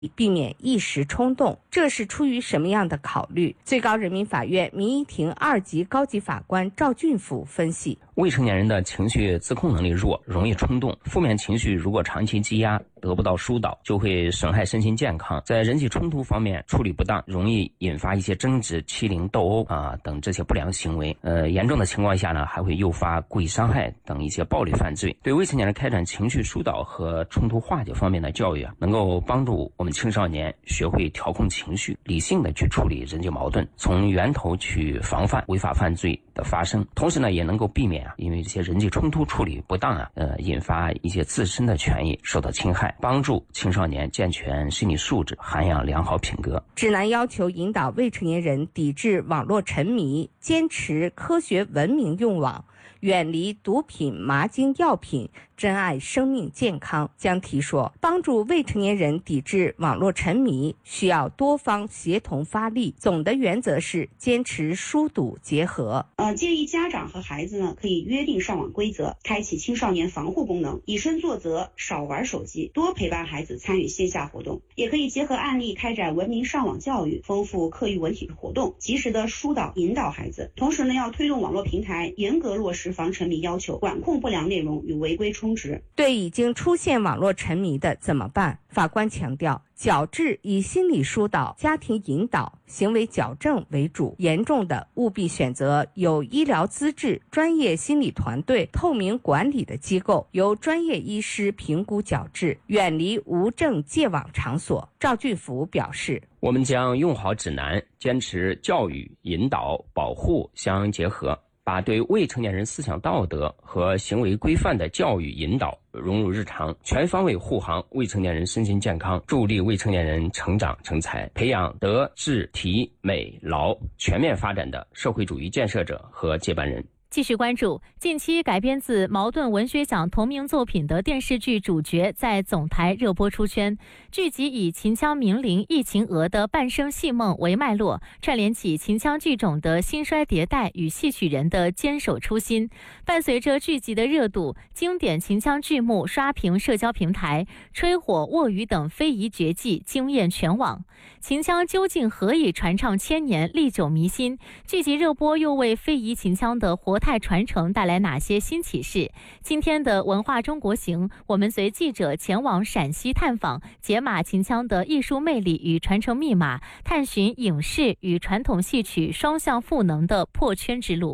避免一时冲动。这是出于什么样的考虑？最高人民法院民一庭2级高级法官赵俊甫分析， 未成年人的情绪自控能力弱，容易冲动，负面情绪如果长期积压，得不到疏导，就会损害身心健康。在人际冲突方面处理不当，容易引发一些争执、欺凌、斗殴等这些不良行为。严重的情况下呢，还会诱发故意伤害等一些暴力犯罪。对未成年人开展情绪疏导和冲突化解方面的教育能够帮助我们青少年学会调控情绪，理性的去处理人际矛盾，从源头去防范违法犯罪的发生。同时呢，也能够避免因为这些人际冲突处理不当引发一些自身的权益受到侵害，帮助青少年健全心理素质，涵养良好品格。 指南要求引导未成年人抵制网络沉迷，坚持科学文明用网，远离毒品、麻精药品，珍爱生命健康。江提说，帮助未成年人抵制网络沉迷，需要多方协同发力。总的原则是坚持疏堵结合。 建议家长和孩子呢，可以约定上网规则，开启青少年防护功能，以身作则，少玩手机，多陪伴孩子参与线下活动。也可以结合案例开展文明上网教育，丰富课余文体活动，及时的疏导引导孩子。同时呢，要推动网络平台严格落实防沉迷要求，管控不良内容与违规充值。 对已经出现网络沉迷的怎么办？法官强调，矫治以心理疏导、家庭引导、行为矫正为主，严重的务必选择有医疗资质、专业心理团队、透明管理的机构，由专业医师评估矫治，远离无证戒网场所。赵俊甫表示， 我们将用好指南，坚持教育、引导、保护相结合，把对未成年人思想道德和行为规范的教育引导融入日常，全方位护航未成年人身心健康，助力未成年人成长成才，培养德智体美劳全面发展的社会主义建设者和接班人。 继续关注近期改编自茅盾文学奖同名作品的电视剧主角在总台热播出圈。剧集以秦腔名伶易秦娥的半生戏梦为脉络，串联起秦腔剧种的兴衰迭代与戏曲人的坚守初心。伴随着剧集的热度，经典秦腔剧目刷屏社交平台，吹火、卧鱼等非遗绝技惊艳全网。秦腔究竟何以传唱千年，历久弥新？剧集热播又为非遗秦腔的活态传承带来哪些新启示？今天的文化中国行，我们随记者前往陕西探访，解码秦腔的艺术魅力与传承密码，探寻影视与传统戏曲双向赋能的破圈之路。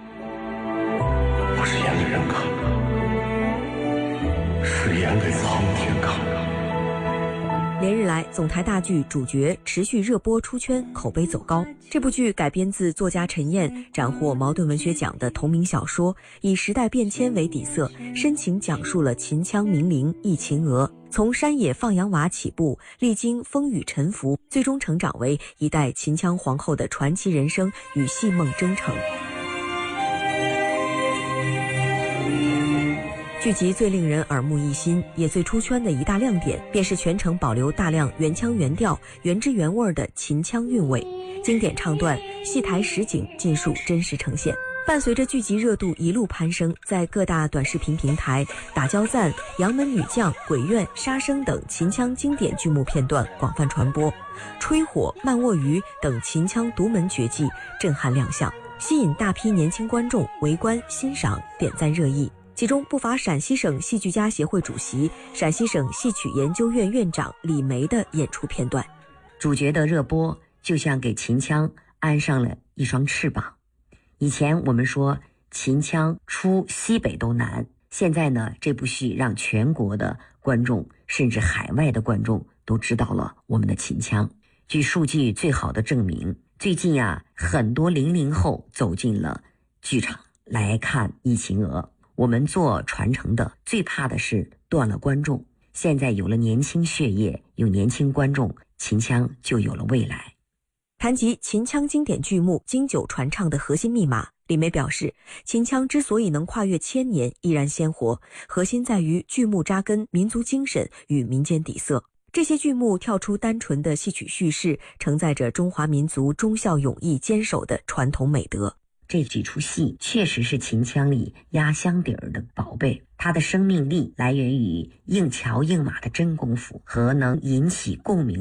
不是演给人看的，是演给苍天看的。 连日来，总台大剧主角持续热播出圈，口碑走高。这部剧改编自作家陈燕斩获茅盾文学奖的同名小说，以时代变迁为底色，深情讲述了秦腔名伶易秦娥从山野放羊娃起步，历经风雨沉浮，最终成长为一代秦腔皇后的传奇人生与戏梦征程。剧集最令人耳目一新，也最出圈的一大亮点，便是全程保留大量原腔原调、原汁原味的秦腔韵味，经典唱段、戏台实景尽数真实呈现。伴随着剧集热度一路攀升，在各大短视频平台，打交赞、杨门女将、鬼怨、杀生等秦腔经典剧目片段广泛传播，吹火、慢卧鱼等秦腔独门绝技震撼亮相，吸引大批年轻观众围观欣赏、点赞热议。其中不乏陕西省戏剧家协会主席、陕西省戏曲研究院院长李梅的演出片段。 主角的热播就像给秦腔安上了一双翅膀。以前我们说秦腔出西北都难，现在呢，这部戏让全国的观众甚至海外的观众都知道了我们的秦腔。据数据最好的证明，最近很多00后走进了剧场来看易秦娥。我们做传承的最怕的是断了观众，现在有了年轻血液，有年轻观众，秦腔就有了未来。 谈及秦腔经典剧目经久传唱的核心密码，李梅表示，秦腔之所以能跨越千年依然鲜活，核心在于剧目扎根民族精神与民间底色。这些剧目跳出单纯的戏曲叙事，承载着中华民族忠孝勇义坚守的传统美德。 这几出戏确实是秦腔里压箱底儿的宝贝，它的生命力来源于硬桥硬马的真功夫和能引起共鸣